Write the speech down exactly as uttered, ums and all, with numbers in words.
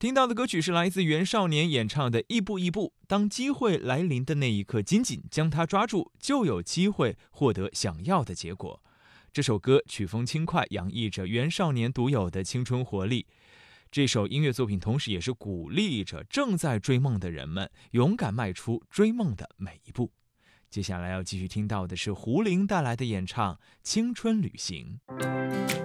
听到的歌曲是来自袁少年演唱的《亦步亦步》，当机会来临的那一刻，紧紧将它抓住，就有机会获得想要的结果。这首歌曲风轻快，洋溢着袁少年独有的青春活力。这首音乐作品同时也是鼓励着正在追梦的人们勇敢迈出追梦的每一步。接下来要继续听到的是胡玲带来的演唱《青春旅行》。